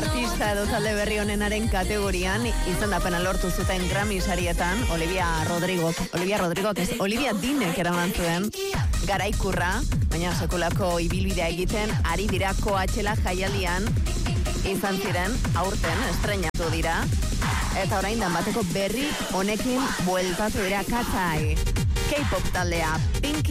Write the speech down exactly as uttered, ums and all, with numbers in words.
artista edo talde berri honenaren kategorian izendapena lortu zuten Grammy sarietan Olivia Rodrigo, Olivia Rodrigo, ez, Olivia Dinek eraman zuen garaikurra, baina sekulako ibilbidea egiten ari dira Coachella jaialdian izan ziren aurten estreinatu dira eta orain dan bateko berri honekin bueltatu dira Katai. K-pop taldea Pink